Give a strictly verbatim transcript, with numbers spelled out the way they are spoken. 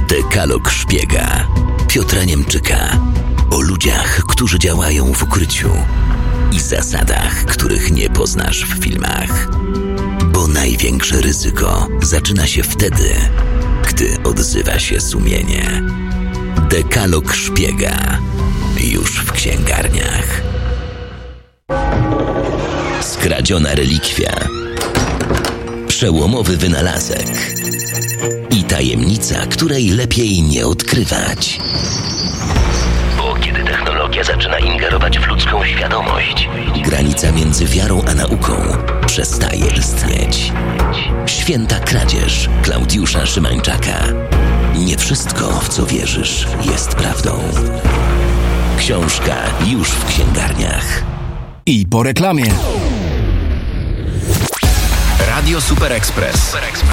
Dekalog szpiega Piotra Niemczyka. O ludziach, którzy działają w ukryciu i zasadach, których nie poznasz w filmach. Bo największe ryzyko zaczyna się wtedy, gdy odzywa się sumienie. Dekalog szpiega już w księgarniach. Skradziona relikwia, przełomowy wynalazek i tajemnica, której lepiej nie odkrywać. Bo kiedy technologia zaczyna ingerować w ludzką świadomość, granica między wiarą a nauką przestaje istnieć. Święta kradzież Klaudiusza Szymańczaka. Nie wszystko, w co wierzysz, jest prawdą. Książka już w księgarniach. I po reklamie. Radio Super Express.